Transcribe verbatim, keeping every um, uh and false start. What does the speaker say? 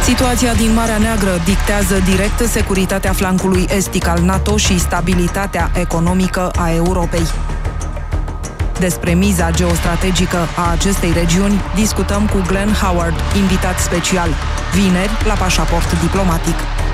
Situația din Marea Neagră dictează direct securitatea flancului estic al NATO și stabilitatea economică a Europei. Despre miza geostrategică a acestei regiuni discutăm cu Glenn Howard, invitat special, vineri la Pașaport Diplomatic.